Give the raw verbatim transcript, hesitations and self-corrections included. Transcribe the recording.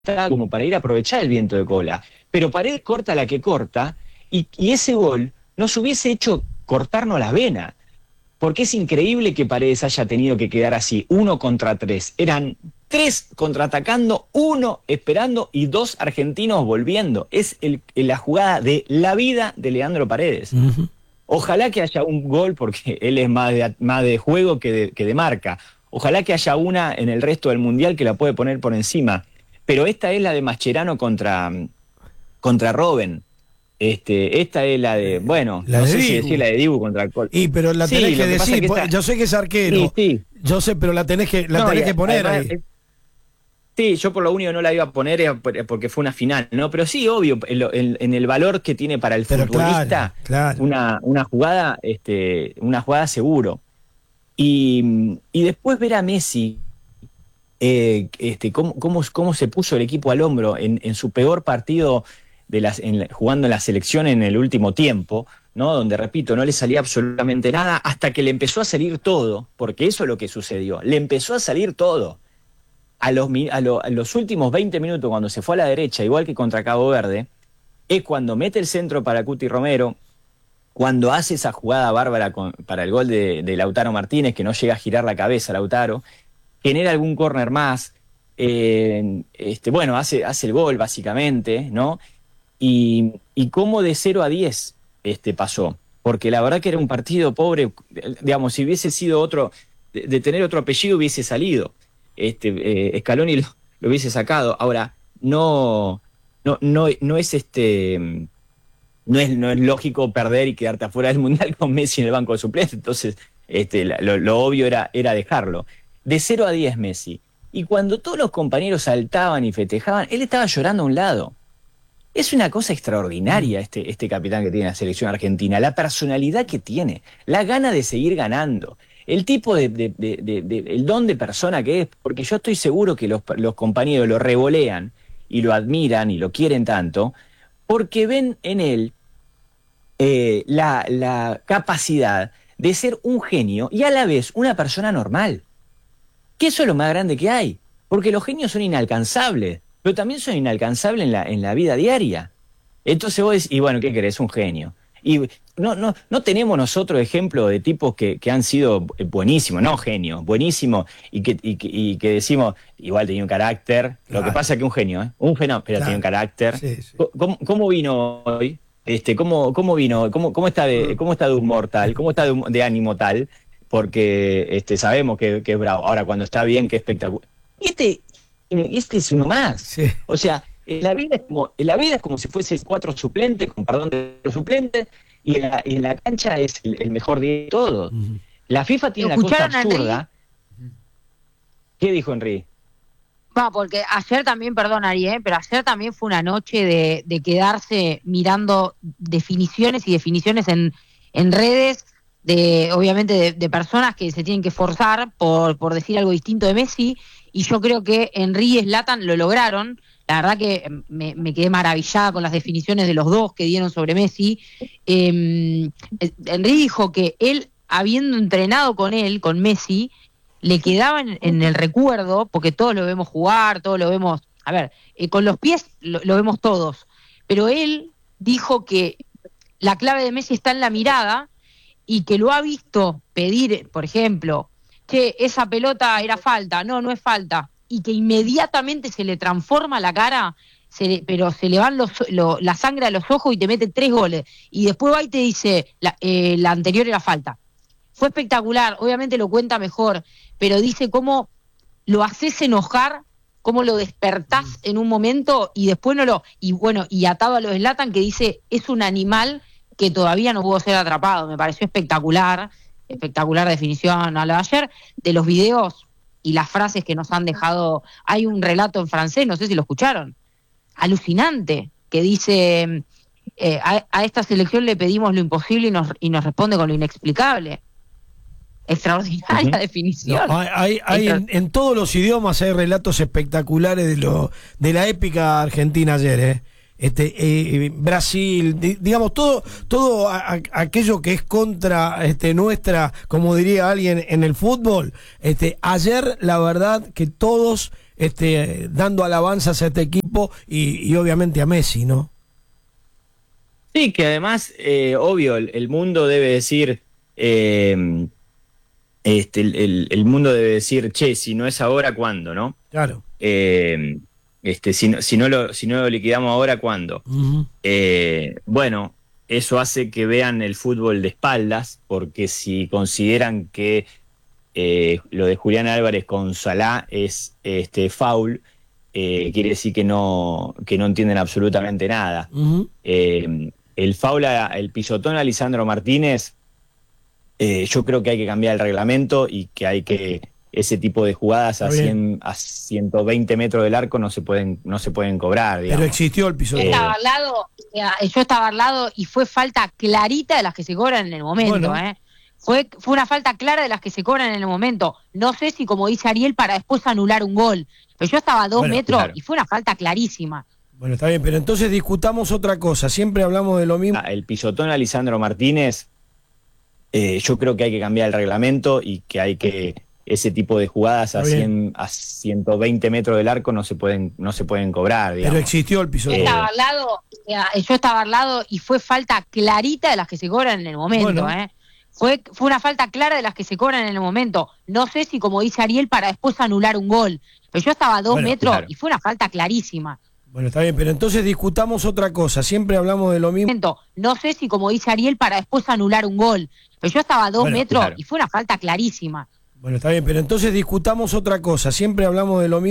como para ir a aprovechar el viento de cola. Pero Paredes corta la que corta y, y ese gol nos hubiese hecho cortarnos las venas. Porque es increíble que Paredes haya tenido que quedar así, uno contra tres. Eran tres contraatacando, uno esperando y dos argentinos volviendo. Es el, la jugada de la vida de Leandro Paredes. Uh-huh. Ojalá que haya un gol, porque él es más de, más de juego que de, que de marca. Ojalá que haya una en el resto del Mundial que la puede poner por encima. Pero esta es la de Mascherano contra, contra Robben. Este, esta es la de, bueno, la no de sé Dibu. si decir la de Dibu contra el Col. Y pero la tenés sí, que, que decir, que esta... yo sé que es arquero, sí, sí. yo sé, pero la tenés que, la no, tenés y, que poner además, ahí. Sí, yo por lo único no la iba a poner porque fue una final, ¿no? Pero sí, obvio, en, en, en el valor que tiene para el pero futbolista, claro, claro. Una, una jugada, este, una jugada seguro. Y, y después ver a Messi, eh, este, cómo, cómo, cómo se puso el equipo al hombro en, en su peor partido de las, en, jugando en la selección en el último tiempo, ¿no? Donde, repito, no le salía absolutamente nada hasta que le empezó a salir todo, porque eso es lo que sucedió, le empezó a salir todo. A los, a, lo, a los últimos veinte minutos, cuando se fue a la derecha, igual que contra Cabo Verde, es cuando mete el centro para Cuti Romero, cuando hace esa jugada bárbara con, para el gol de, de Lautaro Martínez, que no llega a girar la cabeza Lautaro, genera algún córner más, eh, este, bueno, hace, hace el gol básicamente, ¿no? Y, y cómo de cero a diez este, pasó, porque la verdad que era un partido pobre, digamos, si hubiese sido otro, de, de tener otro apellido hubiese salido. Este, eh, Scaloni lo, lo hubiese sacado. Ahora, no, no, no, no es este, no es, no es lógico perder y quedarte afuera del Mundial con Messi en el banco de suplentes, entonces este, lo, lo obvio era, era dejarlo. De cero a diez Messi. Y cuando todos los compañeros saltaban y festejaban, él estaba llorando a un lado. Es una cosa extraordinaria este, este capitán que tiene la selección argentina, la personalidad que tiene, la gana de seguir ganando. El tipo de, de, de, de, de, el don de persona que es, porque yo estoy seguro que los, los compañeros lo revolean y lo admiran y lo quieren tanto, porque ven en él eh, la, la capacidad de ser un genio y a la vez una persona normal. Que eso es lo más grande que hay, porque los genios son inalcanzables, pero también son inalcanzables en la, en la vida diaria. Entonces vos decís, y bueno, ¿qué querés? Un genio. Y no, no, no tenemos nosotros ejemplos de tipos que, que han sido buenísimos, no genios, buenísimos, y que, y, y que decimos, igual tenía un carácter, claro. Lo que pasa es que un genio, ¿eh? Un genio, pero claro. Tenía un carácter. Sí, sí. ¿Cómo, ¿Cómo vino hoy? Este, ¿cómo, cómo vino? ¿Cómo, cómo, está de, ¿Cómo está de humor tal? ¿Cómo está de, de ánimo tal? Porque este, sabemos que, que es bravo. Ahora, cuando está bien, que espectacular. Y este, este es uno más. Sí. O sea, en la vida es como, en la vida es como si fuese cuatro suplentes, con perdón de los suplentes, y en la, en la cancha es el, el mejor día de todos. Uh-huh. La FIFA tiene una cosa absurda. ¿Qué dijo Henry? Va, porque ayer también, perdón Ari, ¿eh? pero ayer también fue una noche de, de quedarse mirando definiciones y definiciones en, en redes, de obviamente de, de personas que se tienen que esforzar por, por decir algo distinto de Messi, y yo creo que Henry y Zlatan lo lograron. La verdad que me, me quedé maravillada con las definiciones de los dos que dieron sobre Messi. Eh, Henry dijo que él, habiendo entrenado con él, con Messi, le quedaba en, en el recuerdo, porque todos lo vemos jugar, todos lo vemos, a ver, eh, con los pies lo, lo vemos todos, pero él dijo que la clave de Messi está en la mirada, y que lo ha visto pedir, por ejemplo, que esa pelota era falta, no, no es falta, y que inmediatamente se le transforma la cara, se le, pero se le van los, lo, la sangre a los ojos y te mete tres goles, y después va y te dice, la, eh, la anterior era falta. Fue espectacular, obviamente lo cuenta mejor, pero dice cómo lo haces enojar, cómo lo despertás en un momento y después no lo... Y bueno, y atado a lo de Zlatan, que dice, es un animal que todavía no pudo ser atrapado. Me pareció espectacular, espectacular definición a lo de ayer. De los videos y las frases que nos han dejado, hay un relato en francés, no sé si lo escucharon, alucinante, que dice, eh, a, a esta selección le pedimos lo imposible y nos, y nos responde con lo inexplicable. Extraordinaria uh-huh. definición. No, hay, hay, hay en, en todos los idiomas hay relatos espectaculares de lo de la épica argentina ayer, ¿eh? Este, eh, Brasil, di, digamos, todo todo a, a, aquello que es contra este, nuestra, como diría alguien en el fútbol, este, ayer la verdad que todos este, dando alabanzas a este equipo y, y obviamente a Messi, ¿no? Sí, que además, eh, obvio, el, el mundo debe decir, eh, este, el, el, el mundo debe decir, che, si no es ahora, ¿cuándo, no? Claro. Eh, este, si, no, si, no lo, si no lo liquidamos ahora, ¿cuándo? Uh-huh. Eh, bueno, eso hace que vean el fútbol de espaldas, porque si consideran que eh, lo de Julián Álvarez con Salah es este, foul, eh, quiere decir que no, que no entienden absolutamente nada. Uh-huh. Eh, el foul, a, el pisotón a Lisandro Martínez, eh, yo creo que hay que cambiar el reglamento y que hay que ese tipo de jugadas a, cien, a ciento veinte metros del arco no se pueden no se pueden cobrar, digamos. Pero existió el pisotón. Eh, estaba al lado, yo estaba al lado y fue falta clarita de las que se cobran en el momento, bueno. ¿eh? Fue, fue una falta clara de las que se cobran en el momento. No sé si, como dice Ariel, para después anular un gol. Pero yo estaba a dos bueno, metros claro. y fue una falta clarísima. Bueno, está bien, pero entonces discutamos otra cosa. Siempre hablamos de lo mismo. El pisotón a Lisandro Martínez, eh, yo creo que hay que cambiar el reglamento y que hay que ese tipo de jugadas a, cien, a ciento veinte metros del arco no se pueden no se pueden cobrar, digamos. Pero existió el pisotón. Yo estaba al lado, yo estaba al lado y fue falta clarita de las que se cobran en el momento, bueno. ¿eh? Fue, fue una falta clara de las que se cobran en el momento. No sé si, como dice Ariel, para después anular un gol. Pero yo estaba a dos bueno, metros claro. y fue una falta clarísima. Bueno, está bien, pero entonces discutamos otra cosa. Siempre hablamos de lo mismo. No sé si, como dice Ariel, para después anular un gol. Pero yo estaba a dos bueno, metros claro. y fue una falta clarísima. Bueno, está bien, pero entonces discutamos otra cosa. Siempre hablamos de lo mismo.